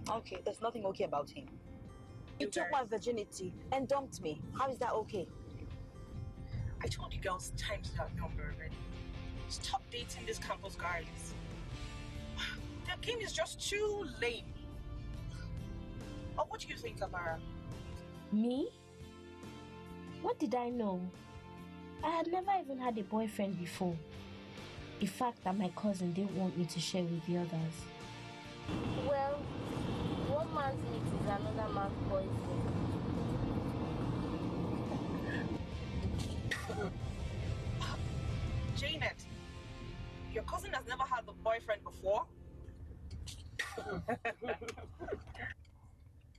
Okay, there's nothing okay about him. He You took my guys, virginity and dumped me. How is that okay? I told you girls times that number already. Stop dating these campus guys. Their game is just too lame. Or what do you think, Amara? Me? What did I know? I had never even had a boyfriend before. The fact that my cousin didn't want me to share with the others. Well, one man's meat is another man's poison. Janet, your cousin has never had a boyfriend before?